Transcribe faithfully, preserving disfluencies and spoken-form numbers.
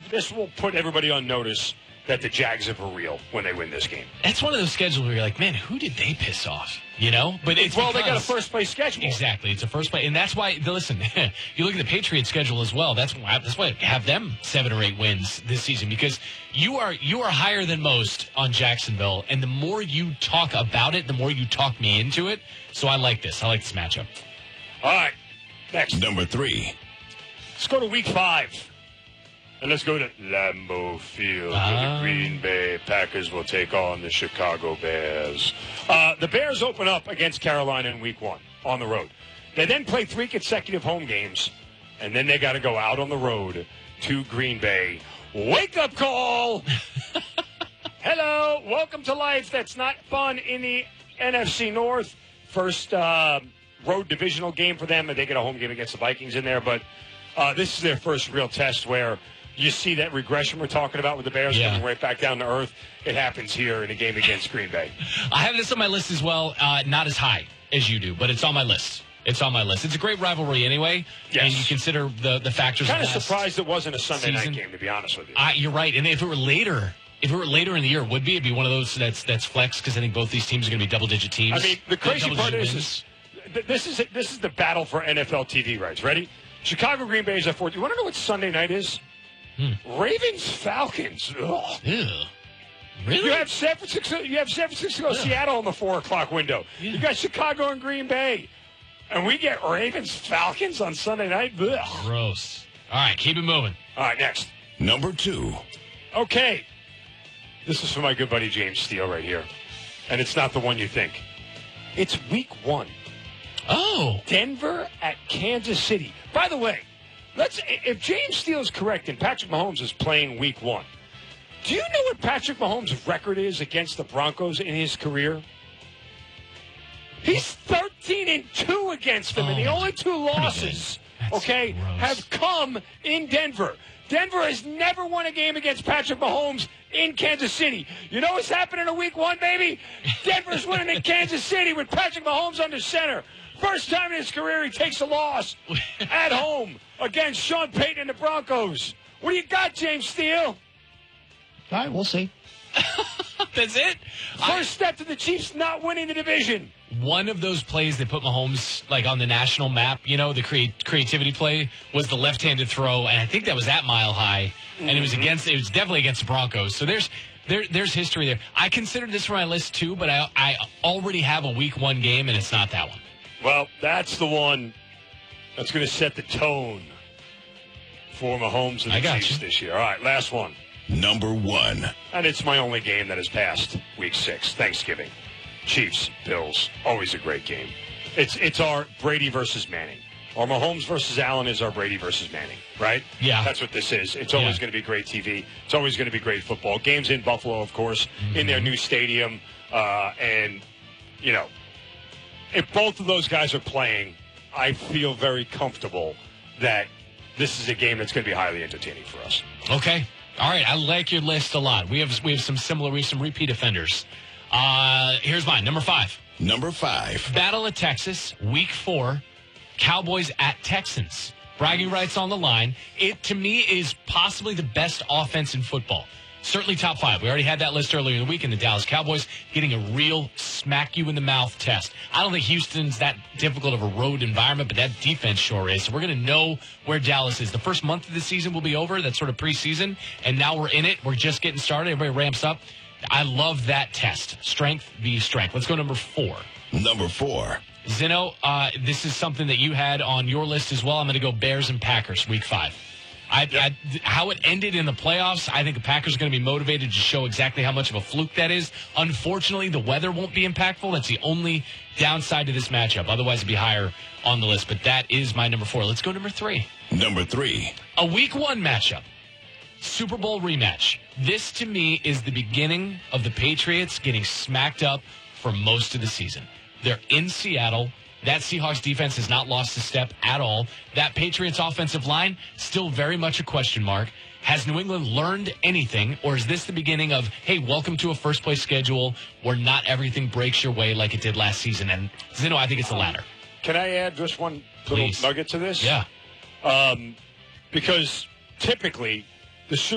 this will put everybody on notice that the Jags are for real when they win this game. It's one of those schedules where you're like, man, who did they piss off? You know? But it's Well, because, they got a first-place schedule. Exactly. It's a first-place. And that's why, listen, you look at the Patriots schedule as well. That's why, that's why I have them seven or eight wins this season, because you are you are higher than most on Jacksonville. And the more you talk about it, the more you talk me into it. So I like this. I like this matchup. All right. Next. Number three. Let's go to week five. And let's go to Lambeau Field, where Uh, the Green Bay Packers will take on the Chicago Bears. Uh, the Bears open up against Carolina in week one on the road. They then play three consecutive home games, and then they got to go out on the road to Green Bay. Wake-up call! Hello, welcome to life. That's not fun in the N F C North. First uh, road divisional game for them, and they get a home game against the Vikings in there. But uh, this is their first real test where you see that regression we're talking about with the Bears Yeah. coming right back down to earth. It happens here in a game against Green Bay. I have this on my list as well. Uh, not as high as you do, but it's on my list. It's on my list. It's a great rivalry anyway. Yes. And you consider the, the factors. Kind of last surprised it wasn't a Sunday season. night game, to be honest with you. Uh, you're right. And if it were later, if it were later in the year, it would be. It'd be one of those that's that's flex, because I think both these teams are going to be double-digit teams. I mean, the crazy part Double-digit is, wins. is th- this is this is the battle for N F L T V rights. Ready? Chicago Green Bay is at four. You want to know what Sunday night is? Hmm. Ravens Falcons. Ugh. Ew. Really? You have San Francisco. You have San Francisco, Ugh. Seattle in the four o'clock window. Yeah. You got Chicago and Green Bay, and we get Ravens Falcons on Sunday night. Ugh. Gross. All right, keep it moving. All right, next. Number two. Okay, this is for my good buddy James Steele right here, and it's not the one you think. It's week one. Oh. Denver at Kansas City. By the way, let's if James Steele is correct and Patrick Mahomes is playing week one, do you know what Patrick Mahomes' record is against the Broncos in his career? He's thirteen and two against them, Oh, and the only two losses, That's okay, gross. have come in Denver. Denver has never won a game against Patrick Mahomes in Kansas City. You know what's happening in week one, baby? Denver's winning in Kansas City with Patrick Mahomes under center. First time in his career he takes a loss at home against Sean Payton and the Broncos. What do you got, James Steele? All right, we'll see. That's it? First step to the Chiefs not winning the division. One of those plays that put Mahomes like on the national map, you know, the create, creativity play was the left-handed throw, and I think that was at Mile High, and it was against, it was definitely against the Broncos. So there's there there's history there. I considered this for my list too, but I I already have a week one game, and it's not that one. Well, that's the one that's going to set the tone for Mahomes and I the got Chiefs you. this year. All right, last one. Number one. And it's my only game that has passed week six, Thanksgiving. Chiefs, Bills, always a great game. It's it's our Brady versus Manning. Our Mahomes versus Allen is our Brady versus Manning, right? Yeah. That's what this is. It's always Yeah. going to be great T V. It's always going to be great football. Games in Buffalo, of course, in their new stadium. Uh, and, you know, if both of those guys are playing, I feel very comfortable that this is a game that's going to be highly entertaining for us. Okay. All right. I like your list a lot. We have we have some similar, we have some repeat offenders. Uh, here's mine. Number five. Number five. Battle of Texas, week four. Cowboys at Texans. Bragging rights on the line. It, to me, is possibly the best offense in football. Certainly top five. We already had that list earlier in the week in the Dallas Cowboys getting a real smack-you-in-the-mouth test. I don't think Houston's that difficult of a road environment, but that defense sure is. So we're going to know where Dallas is. The first month of the season will be over. That's sort of preseason. And now we're in it. We're just getting started. Everybody ramps up. I love that test. Strength v. strength. Let's go number four. Number four. Zeno, uh, this is something that you had on your list as well. I'm going to go Bears and Packers, week five. I, I, how it ended in the playoffs, I think the Packers are going to be motivated to show exactly how much of a fluke that is. Unfortunately, the weather won't be impactful. That's the only downside to this matchup. Otherwise, it'd be higher on the list. But that is my number four. Let's go number three. Number three. A week one matchup. Super Bowl rematch. This, to me, is the beginning of the Patriots getting smacked up for most of the season. They're in Seattle. That Seahawks defense has not lost a step at all. That Patriots offensive line, still very much a question mark. Has New England learned anything, or is this the beginning of, hey, welcome to a first-place schedule where not everything breaks your way like it did last season? And, Zeno, I think it's the latter. Can I add just one little Please. nugget to this? Yeah. Um, because typically the Super